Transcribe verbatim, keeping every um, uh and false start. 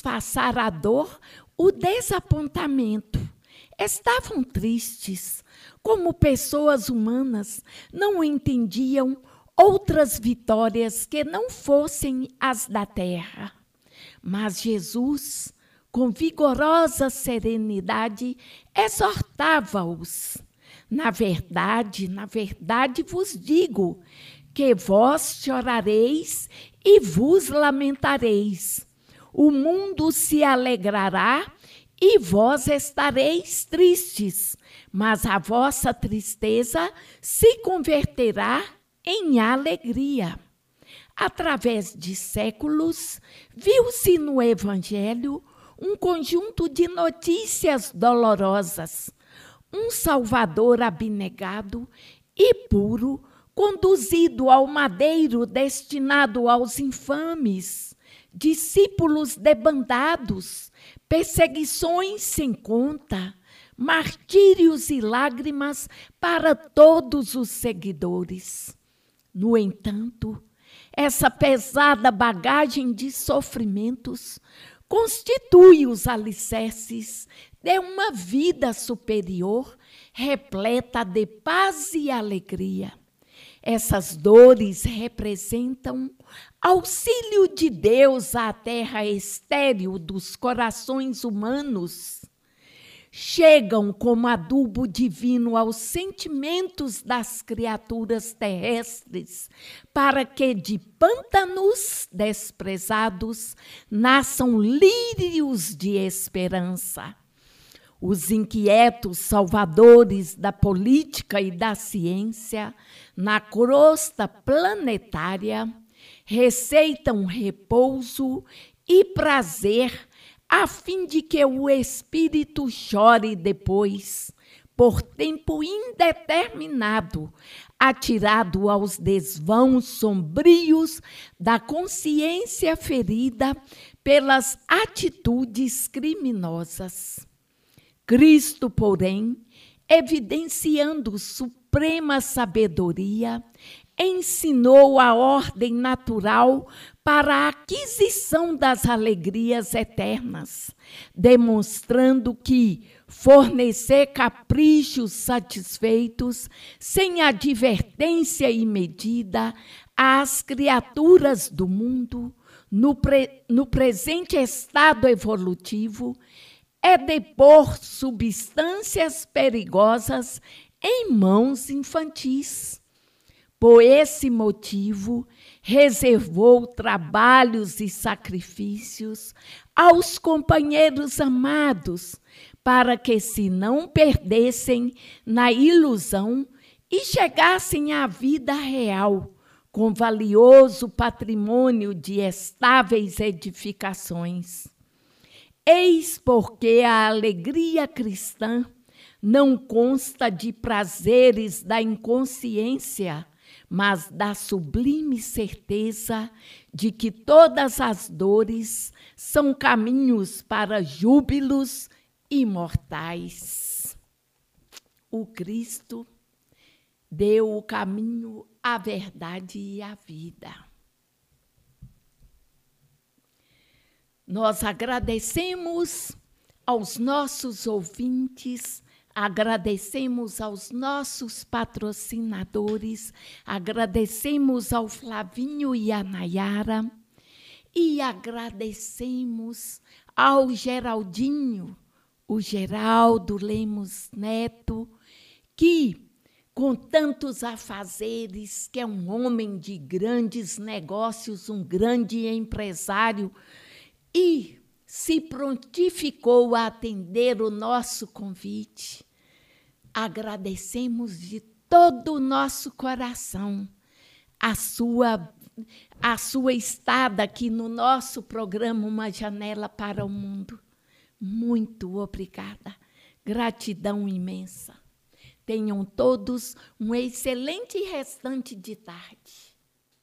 passar a dor, o desapontamento. Estavam tristes, como pessoas humanas não entendiam outras vitórias que não fossem as da terra. Mas Jesus, com vigorosa serenidade, exortava-os. Na verdade, na verdade vos digo, que vós chorareis e vos lamentareis. O mundo se alegrará e vós estareis tristes, mas a vossa tristeza se converterá em alegria. Através de séculos, viu-se no Evangelho um conjunto de notícias dolorosas. Um Salvador abnegado e puro, conduzido ao madeiro destinado aos infames, discípulos debandados, perseguições sem conta, martírios e lágrimas para todos os seguidores. No entanto, essa pesada bagagem de sofrimentos constitui os alicerces de uma vida superior, repleta de paz e alegria. Essas dores representam auxílio de Deus à terra estéril dos corações humanos. Chegam como adubo divino aos sentimentos das criaturas terrestres, para que de pântanos desprezados nasçam lírios de esperança. Os inquietos salvadores da política e da ciência, na crosta planetária, receitam repouso e prazer, a fim de que o espírito chore depois, por tempo indeterminado, atirado aos desvãos sombrios da consciência ferida pelas atitudes criminosas. Cristo, porém, evidenciando suprema sabedoria, ensinou a ordem natural para a aquisição das alegrias eternas, demonstrando que fornecer caprichos satisfeitos, sem advertência e medida, às criaturas do mundo, no, pre, no presente estado evolutivo, é depor substâncias perigosas em mãos infantis. Por esse motivo, reservou trabalhos e sacrifícios aos companheiros amados, para que se não perdessem na ilusão e chegassem à vida real, com valioso patrimônio de estáveis edificações. Eis porque a alegria cristã não consta de prazeres da inconsciência, mas da sublime certeza de que todas as dores são caminhos para júbilos imortais. O Cristo deu o caminho, a verdade e a vida. Nós agradecemos aos nossos ouvintes, agradecemos aos nossos patrocinadores, agradecemos ao Flavinho e à Nayara e agradecemos ao Geraldinho, o Geraldo Lemos Neto, que, com tantos afazeres, que é um homem de grandes negócios, um grande empresário, e se prontificou a atender o nosso convite. Agradecemos de todo o nosso coração a sua, a sua estada aqui no nosso programa Uma Janela para o Mundo. Muito obrigada. Gratidão imensa. Tenham todos um excelente restante de tarde.